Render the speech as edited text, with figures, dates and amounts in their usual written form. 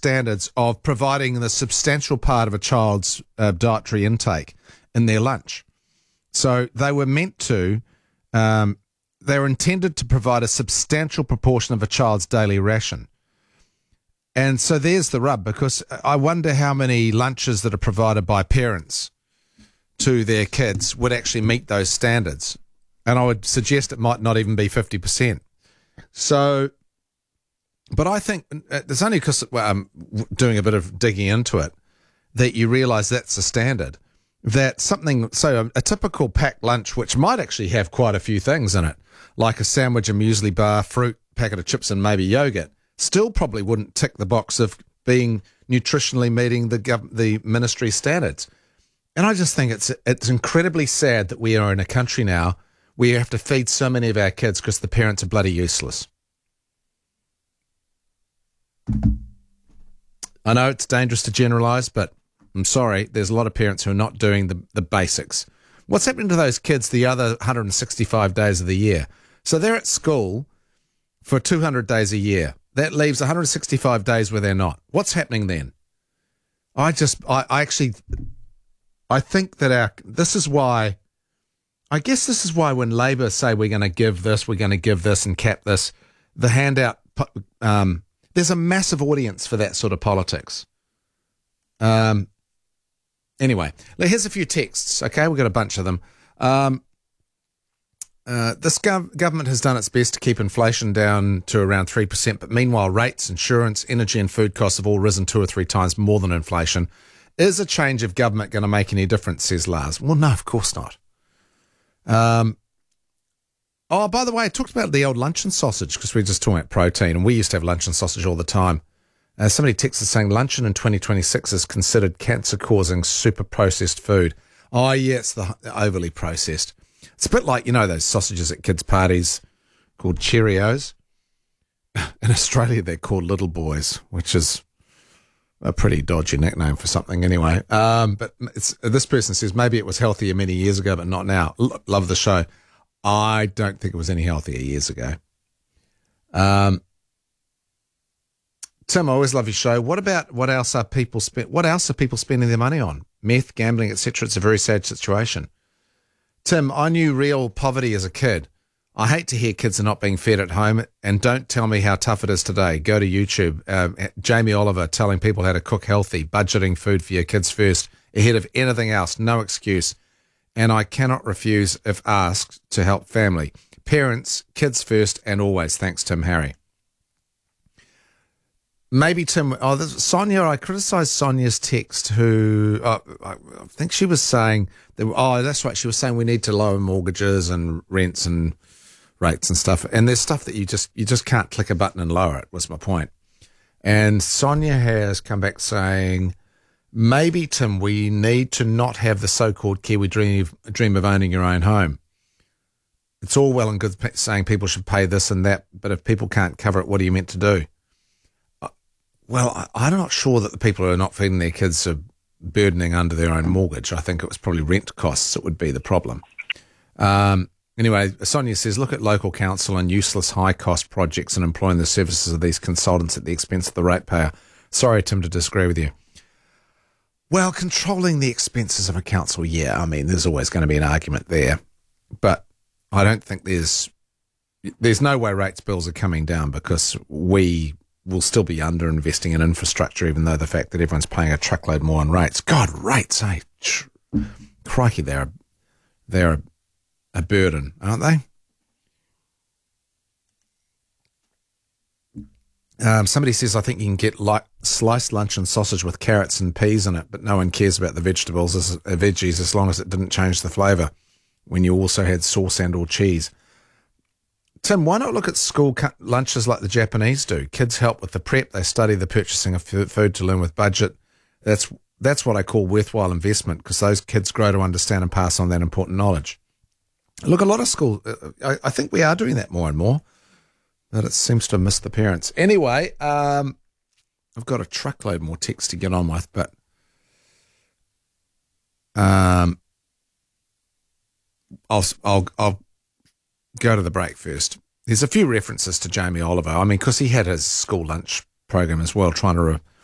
standards of providing the substantial part of a child's dietary intake in their lunch. So they were meant to, they were intended to provide a substantial proportion of a child's daily ration. And so there's the rub, because I wonder how many lunches that are provided by parents to their kids would actually meet those standards. And I would suggest it might not even be 50%. So, but I think it's only because I'm doing a bit of digging into it that you realise that's the standard. That something, so a typical packed lunch, which might actually have quite a few things in it, like a sandwich, a muesli bar, fruit, packet of chips, and maybe yogurt, still probably wouldn't tick the box of being nutritionally meeting the ministry standards. And I just think it's incredibly sad that we are in a country now where you have to feed so many of our kids because the parents are bloody useless. I know it's dangerous to generalise, but I'm sorry, there's a lot of parents who are not doing the basics. What's happening to those kids the other 165 days of the year? So they're at school for 200 days a year. That leaves 165 days where they're not. What's happening then? I think that this is why when Labor say we're going to give this and cap this, the handout, there's a massive audience for that sort of politics. Anyway, here's a few texts, okay? We've got a bunch of them. This government has done its best to keep inflation down to around 3%, but meanwhile rates, insurance, energy and food costs have all risen 2 or 3 times more than inflation. Is a change of government going to make any difference, says Lars? Well, no, of course not. By the way, I talked about the old luncheon sausage because we were just talking about protein, and we used to have luncheon sausage all the time. Somebody texted saying luncheon in 2026 is considered cancer-causing super processed food. Oh, yeah, it's the overly processed. It's a bit like, those sausages at kids' parties called Cheerios. In Australia, they're called Little Boys, which is a pretty dodgy nickname for something anyway. But this person says maybe it was healthier many years ago, but not now. Love the show. I don't think it was any healthier years ago. Tim, I always love your show. What else are people spending their money on? Meth, gambling, etc. It's a very sad situation. Tim, I knew real poverty as a kid. I hate to hear kids are not being fed at home, and don't tell me how tough it is today. Go to YouTube. Jamie Oliver telling people how to cook healthy, budgeting food for your kids first, ahead of anything else, no excuse. And I cannot refuse if asked to help family. Parents, kids first and always. Thanks, Tim Harry. Maybe Tim, Sonia, I criticised Sonia's text who, I think she was saying, that's right, she was saying we need to lower mortgages and rents and rates and stuff. And there's stuff that you just can't click a button and lower it, was my point. And Sonia has come back saying, maybe, Tim, we need to not have the so-called Kiwi dream of owning your own home. It's all well and good saying people should pay this and that, but if people can't cover it, what are you meant to do? Well, I'm not sure that the people who are not feeding their kids are burdening under their own mortgage. I think it was probably rent costs that would be the problem. Anyway, Sonia says, look at local council and useless high-cost projects and employing the services of these consultants at the expense of the ratepayer. Sorry, Tim, to disagree with you. Well, controlling the expenses of a council, yeah, I mean, there's always going to be an argument there. But I don't think there's no way rates bills are coming down because we will still be under investing in infrastructure, even though the fact that everyone's paying a truckload more on rates. God, rates, eh? Crikey, they're a burden, aren't they? Somebody says, I think you can get sliced luncheon sausage with carrots and peas in it, but no one cares about the veggies as long as it didn't change the flavour when you also had sauce and or cheese. Tim, why not look at school lunches like the Japanese do? Kids help with the prep. They study the purchasing of food to learn with budget. That's what I call worthwhile investment because those kids grow to understand and pass on that important knowledge. Look, a lot of schools, I think we are doing that more and more, but it seems to have missed the parents. Anyway, I've got a truckload more text to get on with, but I'll go to the break first. There's a few references to Jamie Oliver. I mean, because he had his school lunch program as well, trying to